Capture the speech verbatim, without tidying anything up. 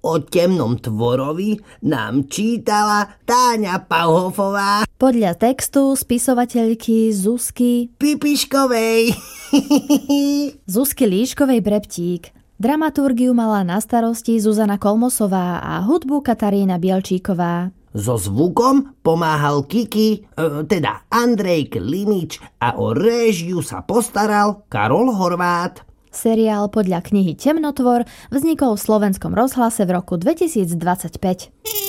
O temnom tvorovi nám čítala Táňa Pauhofová podľa textu spisovateľky Zuzky Pipiškovej. Zuzky Líškovej Breptík. Dramaturgiu mala na starosti Zuzana Kolmosová a hudbu Katarína Bielčíková. So zvukom pomáhal Kiki, teda Andrej Klimič, a o réžiu sa postaral Karol Horvát. Seriál podľa knihy Temnotvor vznikol v Slovenskom rozhlase v roku dvetisícdvadsaťpäť.